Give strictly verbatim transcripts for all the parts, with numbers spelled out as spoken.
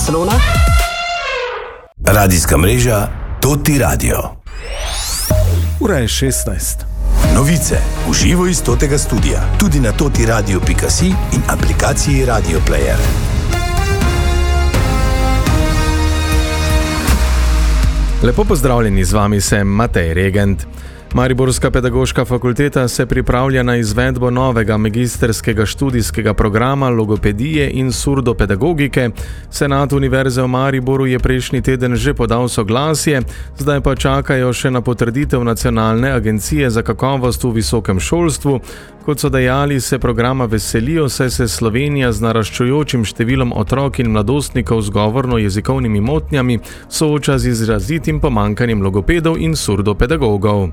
Barcelona. Radijska mreža Toti Radio. Ura je šestnajst. Novice v živo iz Totega studia, tudi na toti radio pika si in aplikaciji Radio Player. Lepo pozdravljeni, z vami sem Matej Regent. Mariborska pedagoška fakulteta se pripravlja na izvedbo novega magistrskega študijskega programa logopedije in surdopedagogike. Senat Univerze v Mariboru je prejšnji teden že podal soglasje, zdaj pa čakajo še na potrditev Nacionalne agencije za kakovost v visokem šolstvu. Kot so dejali, se programa veselijo, saj se Slovenija z naraščujočim številom otrok in mladostnikov z govorno-jezikovnimi motnjami sooča z izrazitim pomanjkanjem logopedov in surdopedagogov.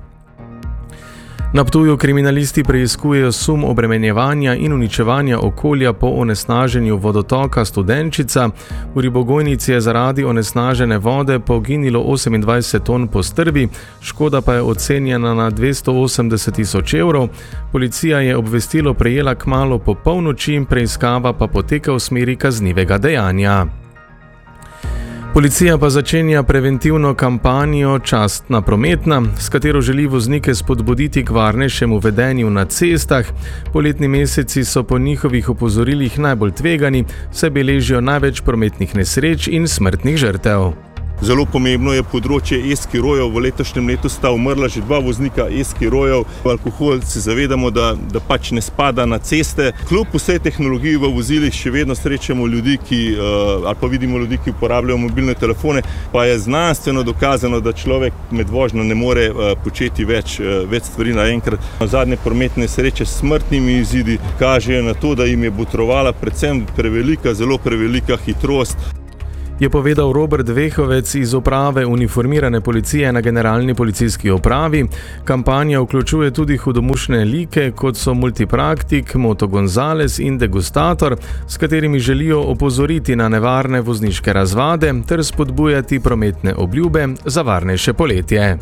Na Ptuju kriminalisti preiskujejo sum obremenjevanja in uničevanja okolja po onesnaženju vodotoka Studenčica. V ribogojnici je zaradi onesnažene vode poginilo osemindvajset ton postrvi, škoda pa je ocenjena na dvesto osemdeset tisoč evrov. Policija je obvestilo prejela kmalu po polnoči, preiskava pa poteka v smeri kaznivega dejanja. Policija pa začenja preventivno kampanjo Častna prometna, s katero želi voznike spodbuditi k varnejšemu vedenju na cestah. Poletni meseci so po njihovih opozorilih najbolj tvegani, saj beležijo največ prometnih nesreč in smrtnih žrtev. Zelo pomembno je področje e-skirojev. V letošnjem letu sta umrla že dva voznika e-skirojev. Alkohol se zavedamo, da, da pač ne spada na ceste. Kljub vsej tehnologiji v vozilih še vedno srečamo ljudi, ki, ali pa vidimo ljudi, ki uporabljajo mobilne telefone, pa je znanstveno dokazano, da človek med vožnjo ne more početi več, več stvari naenkrat. Zadnje prometne sreče s smrtnimi izidi kažejo na to, da jim je botrovala predvsem prevelika, zelo prevelika hitrost. Je povedal Robert Vehovec iz uprave uniformirane policije na Generalni policijski upravi. Kampanja vključuje tudi hudomušne like, kot so Multipraktik, Moto Gonzales in Degustator, s katerimi želijo opozoriti na nevarne vozniške razvade ter spodbujati prometne obljube za varnejše poletje.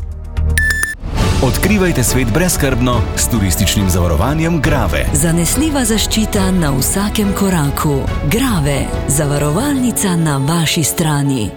Odkrivajte svet brezskrbno s turističnim zavarovanjem Grave. Zanesljiva zaščita na vsakem koraku. Grave, zavarovalnica na vaši strani.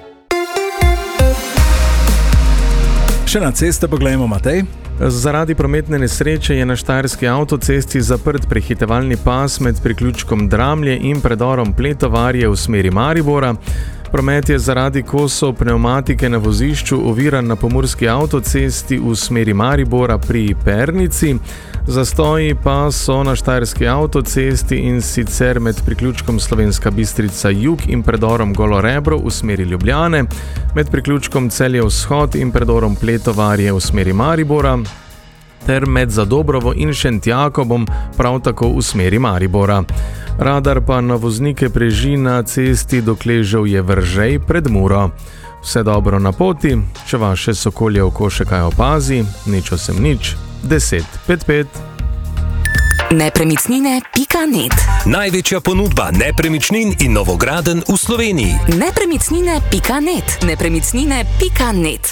Še na ceste pogledajmo, Matej. Zaradi prometne nesreče je na štajerski avtocesti zaprt prehitevalni pas med priključkom Dramlje in predorom Pletovarje v smeri Maribora. Promet je zaradi kosov pnevmatike na vozišču oviran na pomurski avtocesti v smeri Maribora pri Pernici. Zastoji pa so na štajerski avtocesti in sicer med priključkom Slovenska Bistrica Jug in predorom Golorebro v smeri Ljubljane, med priključkom Celje Vzhod in predorom Pletovarje v smeri Maribora, ter med Zadobrovo in Šentjakobom prav tako v smeri Maribora. Radar pa na voznike preži na cesti Dokleževje-Vržej pred Muro. Vse dobro na poti, če vaše sokolje oko še kaj opazi, nič osem nič, deset pet pet. Nepremičnine pika net. Največja ponudba nepremičnin in novogradenj v Sloveniji. Nepremičnine pika net. Nepremičnine pika net.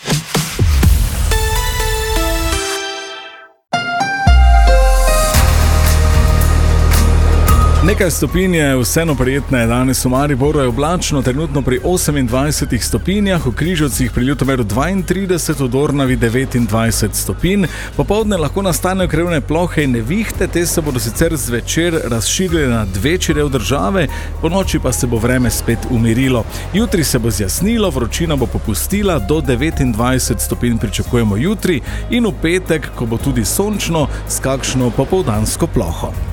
Nekaj stopinj je vseeno prijetne. Danes v Mariboru je oblačno, trenutno pri osemindvajsetih stopinjah, v Križevcih pri Ljutomeru dvaintrideset, v Dornavi devetindvajset stopinj. Popoldne lahko nastanejo krajevne plohe in nevihte, te se bodo sicer zvečer razširile na večji del države, po noči pa se bo vreme spet umirilo. Jutri se bo zjasnilo, vročina bo popustila, do devetindvajset stopinj pričakujemo jutri in v petek, ko bo tudi sončno, s kakšno popoldansko ploho.